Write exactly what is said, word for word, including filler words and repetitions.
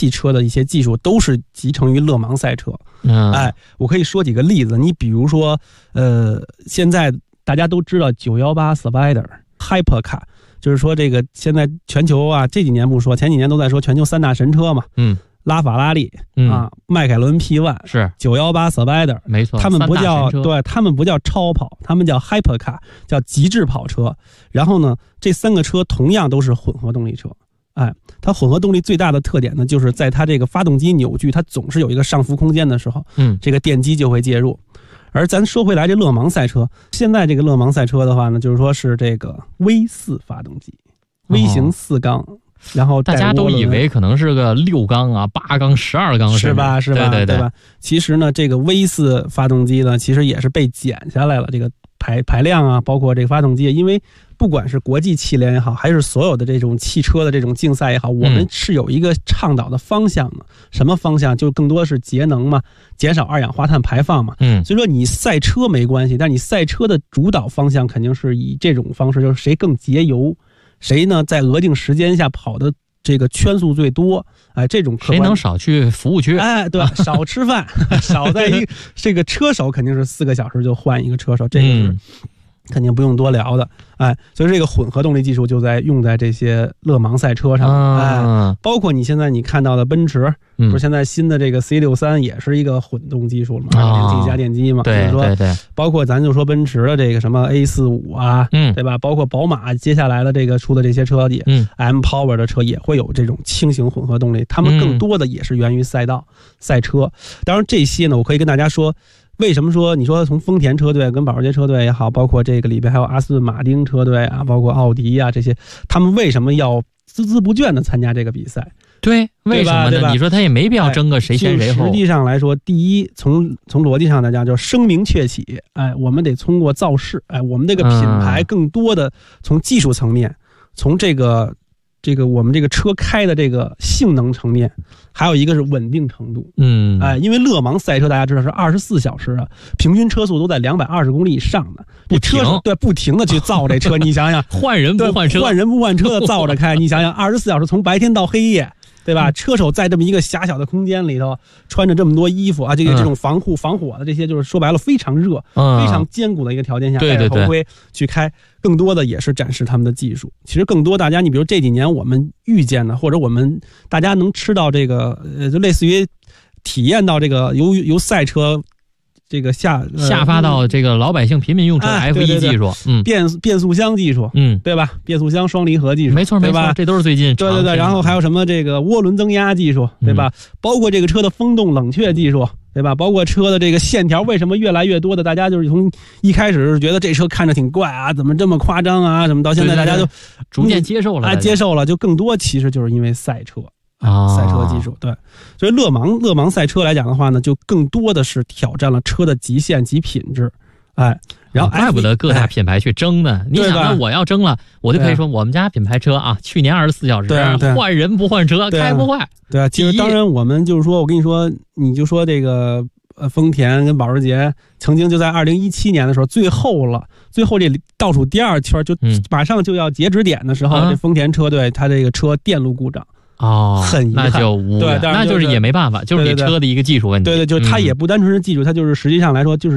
汽车的一些技术都是集成于勒芒赛车。 嗯， 哎，我可以说几个例子，你比如说，呃，现在大家都知道九一八 Spider、Hypercar， 就是说这个现在全球啊，这几年不说，前几年都在说全球三大神车嘛。 嗯。 拉法拉利、 嗯、 啊，迈凯伦 P 一是九一八 Spider， 没错， 他们不叫对，他们不叫超跑，他们叫 Hypercar， 叫极致跑车。然后呢，这三个车同样都是混合动力车。哎，它混合动力最大的特点呢，就是在它这个发动机扭矩，它总是有一个上浮空间的时候， 嗯， 这个电机就会介入。而咱说回来，这勒芒赛车，现在这个勒芒赛车的话呢，就是说是这个 V 四 发动机，微型四缸。哦，然后大家都以为可能是个六缸啊、八缸、十二缸， 是吧？是吧？ 对对对, 对吧？其实呢，这个 V 四 发动机呢，其实也是被减下来了，这个排排量啊，包括这个发动机，因为不管是国际汽联也好，还是所有的这种汽车的这种竞赛也好，我们是有一个倡导的方向的。嗯、什么方向？就更多是节能嘛，减少二氧化碳排放嘛。 嗯， 所以说你赛车没关系，但你赛车的主导方向肯定是以这种方式，就是谁更节油。谁呢，在额定时间下跑的这个圈速最多？哎，这种谁能少去服务区？ 哎，对，少吃饭，少在一这个车手肯定是四个小时就换一个车手，这个是。嗯，肯定不用多聊的。哎，所以这个混合动力技术就在用在这些勒芒赛车上。啊、哎，包括你现在你看到的奔驰，嗯、不是现在新的这个 C 六十三 也是一个混动技术了嘛，二点零 T 加电机嘛。 对对对。 包括咱就说奔驰的这个什么 A 四十五 啊， 嗯， 对吧？包括宝马接下来的这个出的这些车也，嗯 ，M Power 的车也会有这种轻型混合动力，他们更多的也是源于赛道、嗯、赛车。当然这些呢，我可以跟大家说。为什么说你说从丰田车队跟保时捷车队也好，包括这个里边还有阿斯顿马丁车队啊，包括奥迪啊这些，他们为什么要孜孜不倦的参加这个比赛？ 对，为什么呢？你说他也没必要争个谁先谁后。 实际上来说，第一，从从逻辑上来讲，叫声名鹊起。哎，我们得通过造势，哎，我们这个品牌更多的从技术层面，从这个。这个我们这个车开的这个性能层面，还有一个是稳定程度。嗯，哎，因为勒芒赛车大家知道是二十四小时啊，平均车速都在两百二十公里以上的， 不停对不停的去造这车，你想想， 换人不换车， 换人不换车的造着开，你想想，二十四小时从白天到黑夜。对吧？车手在这么一个狭小的空间里头，穿着这么多衣服啊，这个这种防护、防火的这些，就是说白了非常热、嗯、非常艰苦的一个条件下，戴着头盔去开，更多的也是展示他们的技术。其实更多大家，你比如这几年我们遇见的，或者我们大家能吃到这个，呃，就类似于体验到这个由由赛车。这个下、呃、 下发到这个老百姓平民用车 F 一 技术， 嗯，变变速箱技术， 嗯， 对吧？变速箱双离合技术， 没错， 对吧？ 这都是最近， 对对对。然后还有什么这个涡轮增压技术，对吧？嗯、包括这个车的风洞冷却技术，对吧？包括车的这个线条，为什么越来越多的大家就是从一开始是觉得这车看着挺怪啊，怎么这么夸张啊？什么到现在大家就逐渐接受了， 啊，接受了，就更多其实就是因为赛车。啊，赛车技术对，所以勒芒勒芒赛车来讲的话呢，就更多的是挑战了车的极限及品质，哎，然后怪不得各大品牌去争呢。你想呢，我要争了，我就可以说我们家品牌车啊，去年二十四小时换人不换车，开不坏。 对啊，其实当然我们就是说，我跟你说，你就说这个呃丰田跟保时捷曾经就在二零一七年的时候，最后了，最后这倒数第二圈就马上就要截止点的时候，这丰田车队它这个车电路故障。 哦， 很遗憾， 那就无对， 那就是也没办法，就是你车的一个技术问题。 对对，就是它也不单纯是技术，它就是实际上来说就是。